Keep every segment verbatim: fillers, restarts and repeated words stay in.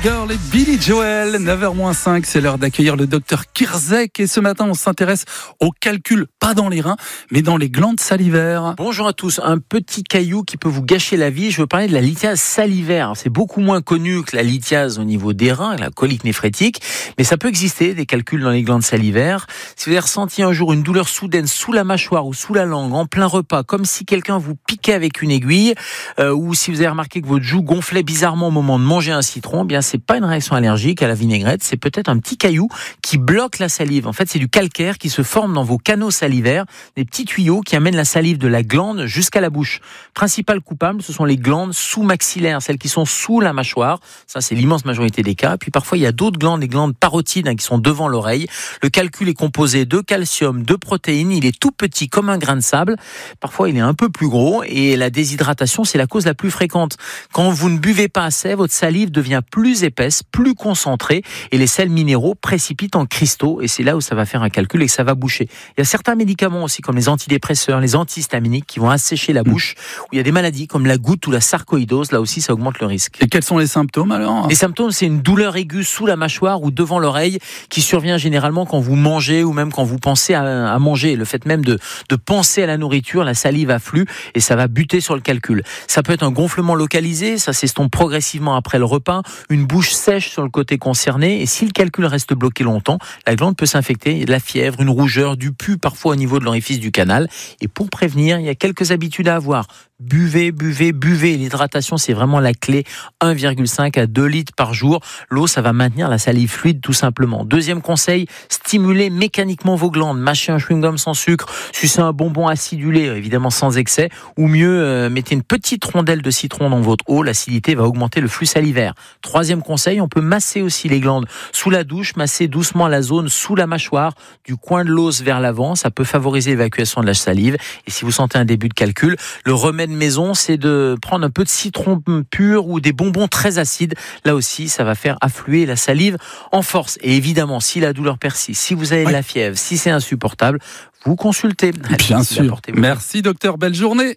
Girl et Billy Joel, neuf heures moins cinq, c'est l'heure d'accueillir le docteur Kirzek. Et ce matin, on s'intéresse au calcul, pas dans les reins, mais dans les glandes salivaires. Bonjour à tous, un petit caillou qui peut vous gâcher la vie. Je veux parler de la lithiase salivaire. C'est beaucoup moins connu que la lithiase au niveau des reins, la colique néphrétique, mais ça peut exister, des calculs dans les glandes salivaires. Si vous avez ressenti un jour une douleur soudaine sous la mâchoire ou sous la langue, en plein repas, comme si quelqu'un vous piquait avec une aiguille, euh, ou si vous avez remarqué que votre joue gonflait bizarrement au moment de manger un citron, eh bien c'est pas une réaction allergique à la vinaigrette, c'est peut-être un petit caillou qui bloque la salive. En fait, c'est du calcaire qui se forme dans vos canaux salivaires, des petits tuyaux qui amènent la salive de la glande jusqu'à la bouche. Principal coupable, ce sont les glandes sous-maxillaires, celles qui sont sous la mâchoire. Ça, c'est l'immense majorité des cas. Puis parfois, il y a d'autres glandes, les glandes parotides, hein, qui sont devant l'oreille. Le calcul est composé de calcium, de protéines. Il est tout petit comme un grain de sable. Parfois, il est un peu plus gros. Et la déshydratation, c'est la cause la plus fréquente. Quand vous ne buvez pas assez, votre salive devient plus épaisse, plus concentrée. Et les sels minéraux précipitent en cristaux. Et c'est là où ça va faire un calcul et que ça va boucher. Il y a certains médicaments aussi, comme les antidépresseurs, les antihistaminiques, qui vont assécher la bouche. Où il y a des maladies comme la goutte ou la sarcoïdose. Là aussi, ça augmente le risque. Et quels sont les symptômes alors ? Les symptômes, c'est une douleur aiguë sous la mâchoire ou devant l'oreille qui survient généralement quand vous mangez ou même quand vous pensez à, à manger. Le fait même de, de penser à la nourriture, la salive afflue et ça va buter sur le calcul. Ça peut être un gonflement localisé, ça s'estompe progressivement après le repas, une bouche sèche sur le côté concerné et si le calcul reste bloqué longtemps, la glande peut s'infecter. Il y a de la fièvre, une rougeur, du pus parfois au niveau de l'orifice du canal. Et pour prévenir, il y a quelques habitudes à avoir. Buvez, buvez, buvez. L'hydratation, c'est vraiment la clé. un virgule cinq à deux litres par jour. L'eau, ça va maintenir la salive fluide, tout simplement. Deuxième conseil, stimulez mécaniquement vos glandes. Mâchez un chewing-gum sans sucre, sucez un bonbon acidulé, évidemment sans excès. Ou mieux, euh, mettez une petite rondelle de citron dans votre eau. L'acidité va augmenter le flux salivaire. Troisième conseil, on peut masser aussi les glandes. Sous la douche, masser doucement la zone sous la mâchoire, du coin de l'os vers l'avant. Ça peut favoriser l'évacuation de la salive. Et si vous sentez un début de calcul, le remède maison, c'est de prendre un peu de citron pur ou des bonbons très acides. Là aussi, ça va faire affluer la salive en force. Et évidemment, si la douleur persiste, si vous avez de la fièvre, si c'est insupportable, vous consultez. Allez, bien sûr. Merci docteur, belle journée.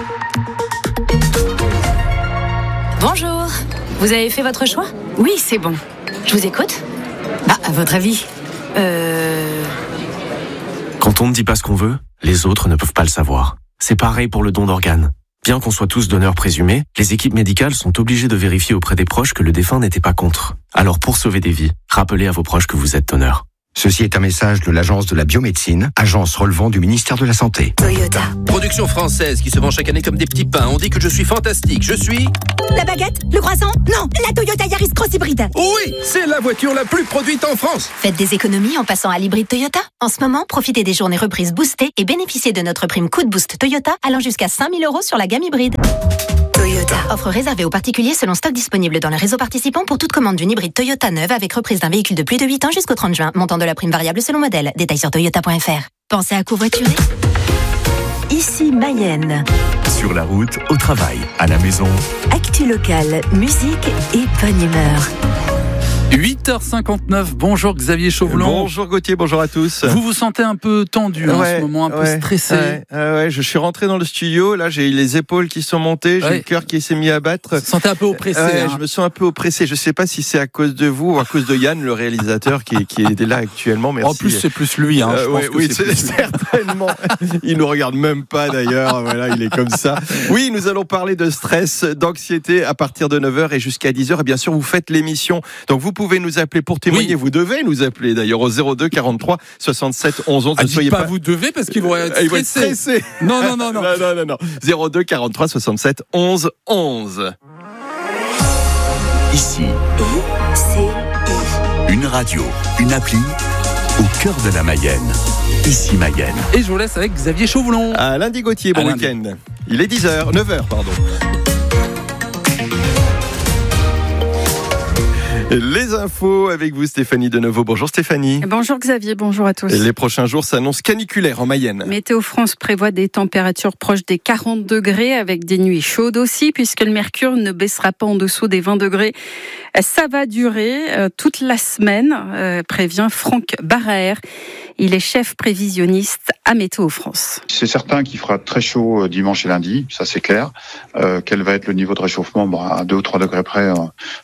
Bonjour. Vous avez fait votre choix ? Oui, c'est bon. Je vous écoute ? Ah, à votre avis ? Euh... Quand on ne dit pas ce qu'on veut, les autres ne peuvent pas le savoir. C'est pareil pour le don d'organes. Bien qu'on soit tous donneurs présumés, les équipes médicales sont obligées de vérifier auprès des proches que le défunt n'était pas contre. Alors pour sauver des vies, rappelez à vos proches que vous êtes donneur. Ceci est un message de l'Agence de la biomédecine, agence relevant du ministère de la Santé. Toyota. Production française qui se vend chaque année comme des petits pains. On dit que je suis fantastique. Je suis... La baguette ? Le croissant ? Non, la Toyota Yaris Cross Hybride. Oui, c'est la voiture la plus produite en France. Faites des économies en passant à l'hybride Toyota. En ce moment, profitez des journées reprises boostées et bénéficiez de notre prime coup de boost Toyota allant jusqu'à cinq mille euros sur la gamme hybride. Toyota. Offre réservée aux particuliers selon stock disponible dans le réseau participant pour toute commande d'une hybride Toyota neuve avec reprise d'un véhicule de plus de huit ans jusqu'au trente juin. Montant de la prime variable selon modèle. Détails sur toyota point f r. Pensez à covoiturer ? Ici Mayenne. Sur la route, au travail, à la maison. Actu locale, musique et bonne humeur. huit heures cinquante-neuf, bonjour Xavier Chauvelon. Bonjour Gauthier, bonjour à tous. Vous vous sentez un peu tendu hein, ouais, en ce moment, un ouais, peu stressé. Ouais, ouais, ouais, je suis rentré dans le studio, là j'ai les épaules qui sont montées, j'ai ouais. le cœur qui s'est mis à battre. Vous vous sentez un peu oppressé. Ouais, hein. Je me sens un peu oppressé, je sais pas si c'est à cause de vous ou à cause de Yann, le réalisateur qui, qui est là actuellement. Merci. En plus c'est plus lui, hein, euh, je pense ouais, que oui, c'est c'est certainement. Il nous regarde même pas d'ailleurs, voilà, il est comme ça. Oui, nous allons parler de stress, d'anxiété à partir de neuf heures et jusqu'à dix heures. Et bien sûr, vous faites l'émission, donc vous pouvez nous appeler pour témoigner, oui. Vous devez nous appeler d'ailleurs au zéro deux quarante-trois soixante-sept onze onze. Ah, ne soyez pas, pas vous devez parce qu'ils vont être stressés. Ils vont être stressés. Non, non, non, non. non, non, non, non. zéro deux quarante-trois soixante-sept onze onze. Ici, I C I. Une radio, une appli au cœur de la Mayenne. Ici Mayenne. Et je vous laisse avec Xavier Chauvelon. À lundi Gauthier, bon week-end. Il est dix heures, neuf heures, pardon. Les infos avec vous Stéphanie Deneveau. Bonjour Stéphanie. Bonjour Xavier, bonjour à tous. Les prochains jours s'annoncent caniculaires en Mayenne. Météo France prévoit des températures proches des quarante degrés avec des nuits chaudes aussi puisque le mercure ne baissera pas en dessous des vingt degrés. Ça va durer euh, toute la semaine, euh, prévient Franck Baraer. Il est chef prévisionniste à Météo France. C'est certain qu'il fera très chaud dimanche et lundi, ça c'est clair. Euh, quel va être le niveau de réchauffement? Bon, à deux ou trois degrés près,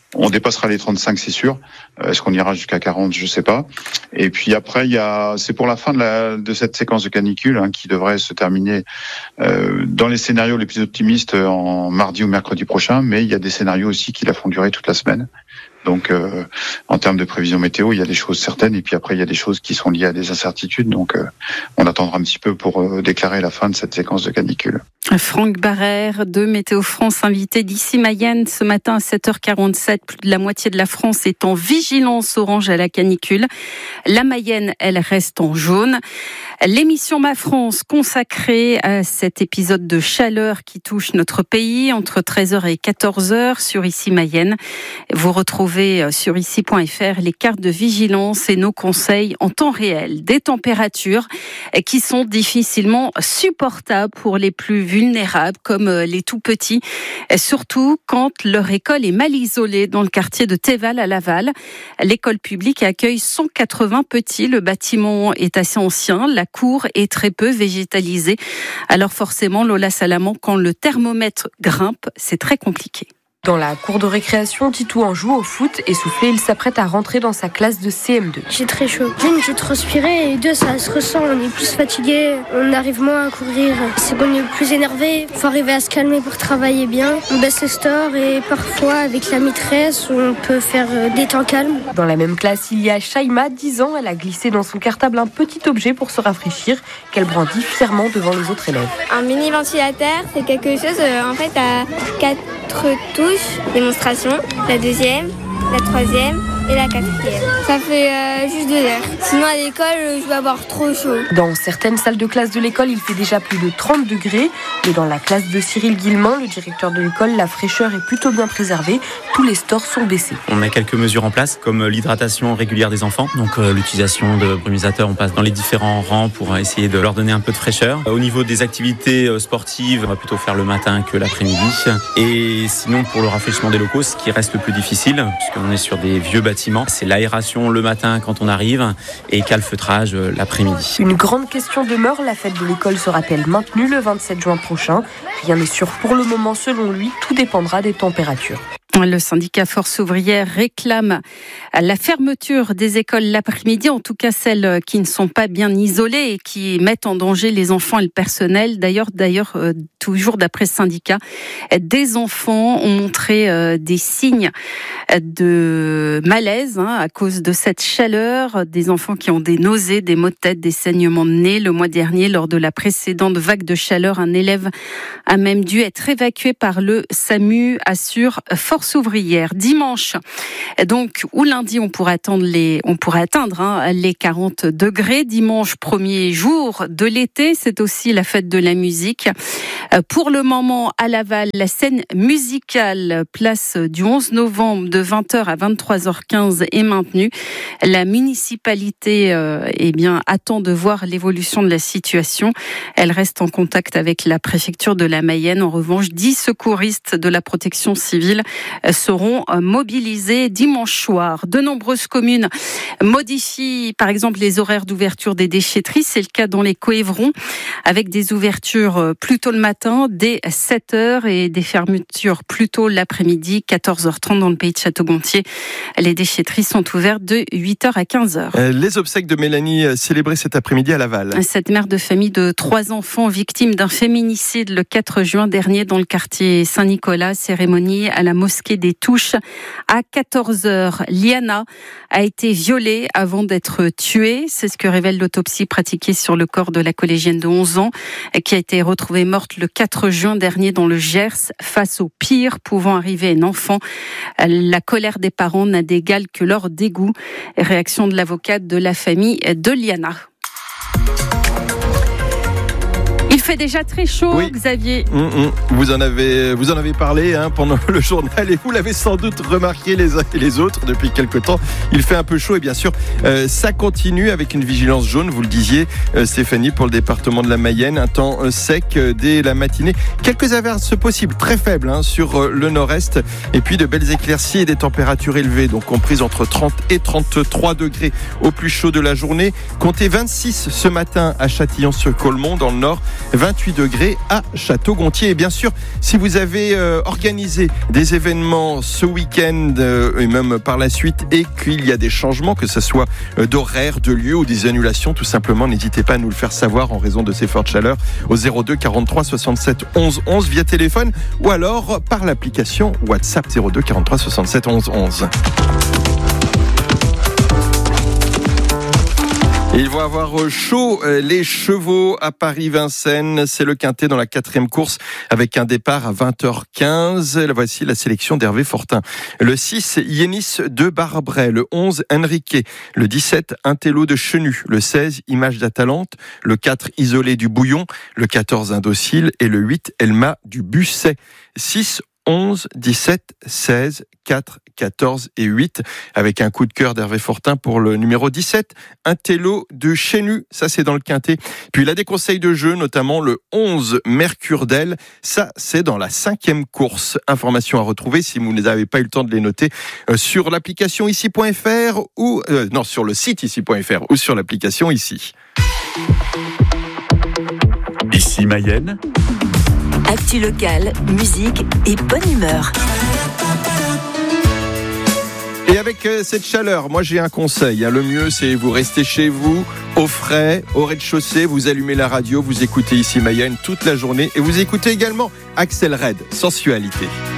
On dépassera les trente-cinq, c'est sûr. Est-ce qu'on ira jusqu'à quarante? Je sais pas. Et puis après, il y a, c'est pour la fin de, la, de cette séquence de canicule hein, qui devrait se terminer euh, dans les scénarios les plus optimistes en mardi ou mercredi prochain. Mais il y a des scénarios aussi qui la font durer toute la semaine. Donc, euh, en termes de prévision météo, il y a des choses certaines et puis après, il y a des choses qui sont liées à des incertitudes. Donc, euh, on attendra un petit peu pour euh, déclarer la fin de cette séquence de canicule. Franck Barrère de Météo France, invité d'ici Mayenne ce matin à sept heures quarante-sept. Plus de la moitié de la France est en vigilance orange à la canicule. La Mayenne, elle reste en jaune. L'émission Ma France consacrée à cet épisode de chaleur qui touche notre pays entre treize heures et quatorze heures sur Ici Mayenne. Vous retrouvez sur ici point f r les cartes de vigilance et nos conseils en temps réel. Des températures qui sont difficilement supportables pour les plus vulnérables comme les tout petits, surtout quand leur école est mal isolée dans le quartier de Théval à Laval. L'école publique accueille cent quatre-vingts petits. Le bâtiment est assez ancien. La cour est très peu végétalisée. Alors forcément, Lola Salamand, quand le thermomètre grimpe, c'est très compliqué. Dans la cour de récréation, Titou en joue au foot. Essoufflé, il s'apprête à rentrer dans sa classe de C M deux. J'ai très chaud. D'une, je transpirais et deux, ça se ressent. On est plus fatigué, on arrive moins à courir. C'est qu'on est plus énervé. Il faut arriver à se calmer pour travailler bien. On baisse le store et parfois, avec la maîtresse, on peut faire des temps calmes. Dans la même classe, il y a Shaima, dix ans. Elle a glissé dans son cartable un petit objet pour se rafraîchir, qu'elle brandit fièrement devant les autres élèves. Un mini ventilateur, c'est quelque chose en fait à quatre touches. Démonstration, la deuxième, la troisième et la quatrième. Ça fait euh, juste deux heures. Sinon à l'école, je vais avoir trop chaud. Dans certaines salles de classe de l'école, il fait déjà plus de trente degrés. Mais dans la classe de Cyril Guillemont, le directeur de l'école, la fraîcheur est plutôt bien préservée. Tous les stores sont baissés. On met quelques mesures en place, comme l'hydratation régulière des enfants. Donc euh, l'utilisation de brumisateurs, on passe dans les différents rangs pour essayer de leur donner un peu de fraîcheur. Au niveau des activités sportives, on va plutôt faire le matin que l'après-midi. Et sinon, pour le rafraîchissement des locaux, ce qui reste le plus difficile, puisqu'on est sur des vieux bâtiments, c'est l'aération le matin quand on arrive et calfeutrage l'après-midi. Une grande question demeure, la fête de l'école sera-t-elle maintenue le vingt-sept juin prochain? Rien n'est sûr pour le moment selon lui, tout dépendra des températures. Le syndicat Force ouvrière réclame la fermeture des écoles l'après-midi, en tout cas celles qui ne sont pas bien isolées et qui mettent en danger les enfants et le personnel. D'ailleurs, d'ailleurs, euh, toujours d'après ce syndicat, des enfants ont montré euh, des signes de malaise hein, à cause de cette chaleur. Des enfants qui ont des nausées, des maux de tête, des saignements de nez. Le mois dernier, lors de la précédente vague de chaleur, un élève a même dû être évacué par le SAMU, assure Force ouvrière. Dimanche, donc, ou lundi, on pourrait atteindre les, on pourrait atteindre hein, les quarante degrés. Dimanche, premier jour de l'été, c'est aussi la fête de la musique. Pour le moment, à Laval, la scène musicale, place du onze novembre de vingt heures à vingt-trois heures quinze est maintenue. La municipalité euh, eh bien, attend de voir l'évolution de la situation. Elle reste en contact avec la préfecture de la Mayenne. En revanche, dix secouristes de la protection civile seront mobilisés dimanche soir. De nombreuses communes modifient par exemple les horaires d'ouverture des déchetteries. C'est le cas dans les Coévrons avec des ouvertures plus tôt le matin dès sept heures et des fermetures plus tôt l'après-midi, quatorze heures trente dans le pays de Château-Gontier. Les déchetteries sont ouvertes de huit heures à quinze heures. Les obsèques de Mélanie célébrées cet après-midi à Laval. Cette mère de famille de trois enfants victime d'un féminicide le quatre juin dernier dans le quartier Saint-Nicolas, cérémonie à la mosquée des Touches à quatorze heures. Liana a été violée avant d'être tuée. C'est ce que révèle l'autopsie pratiquée sur le corps de la collégienne de onze ans qui a été retrouvée morte le quatre juin dernier dans le Gers. Face au pire pouvant arriver à un enfant, la colère des parents n'a d'égal que leur dégoût. Réaction de l'avocate de la famille de Liana. Il fait déjà très chaud, oui. Xavier. Mmh, mmh. Vous en avez, vous en avez parlé hein, pendant le journal et vous l'avez sans doute remarqué les uns et les autres depuis quelque temps. Il fait un peu chaud et bien sûr, euh, ça continue avec une vigilance jaune. Vous le disiez, euh, Stéphanie, pour le département de la Mayenne, un temps euh, sec euh, dès la matinée. Quelques averses possibles, très faibles hein, sur euh, le nord-est et puis de belles éclaircies et des températures élevées, donc comprises entre trente et trente-trois degrés au plus chaud de la journée. Comptez vingt-six ce matin à Châtillon-sur-Colmont dans le nord. vingt-huit degrés à Château-Gontier. Et bien sûr, si vous avez euh, organisé des événements ce week-end euh, et même par la suite et qu'il y a des changements, que ce soit euh, d'horaire, de lieu ou des annulations, tout simplement, n'hésitez pas à nous le faire savoir en raison de ces fortes chaleurs au zéro deux quarante-trois soixante-sept onze onze via téléphone ou alors par l'application WhatsApp zéro deux quarante-trois soixante-sept onze onze. Ils vont avoir chaud, les chevaux à Paris-Vincennes. C'est le quintet dans la quatrième course avec un départ à vingt heures quinze. Voici la sélection d'Hervé Fortin. Le six, Yénis de Barbret. Le onze, Enrique. Le dix-sept, Intello de Chenu. Le seize, Image d'Atalante. Le quatre, Isolé du Bouillon. Le quatorze, Indocile. Et le huit, Elma du Busset. six, onze, dix-sept, seize, quatre, quatorze et huit, avec un coup de cœur d'Hervé Fortin pour le numéro dix-sept, Intello de Chenu, ça c'est dans le quintet. Puis il a des conseils de jeu, notamment le onze, Mercure d'Elle, ça c'est dans la cinquième course. Information à retrouver si vous n'avez pas eu le temps de les noter euh, sur l'application ici point f r ou euh, non sur le site ici point f r ou sur l'application ici. Ici Mayenne. Actu locale, musique et bonne humeur. Et avec cette chaleur, moi j'ai un conseil. Le mieux c'est vous restez chez vous, au frais, au rez-de-chaussée, vous allumez la radio, vous écoutez ici Mayenne toute la journée et vous écoutez également Axel Red, Sensualité.